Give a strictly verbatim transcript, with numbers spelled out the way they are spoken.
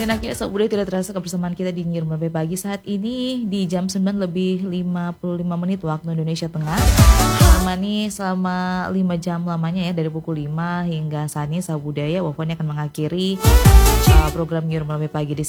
Dan akhirnya Sobat Budaya tidak terasa kebersamaan kita di Nyirum Lebih Pagi saat ini di jam sembilan lebih lima puluh lima menit waktu Indonesia Tengah. Menemani selama lima jam lamanya ya, dari pukul lima hingga saat ini Sobat Budaya Wafoni akan mengakhiri uh, program Nyirum Lebih Pagi di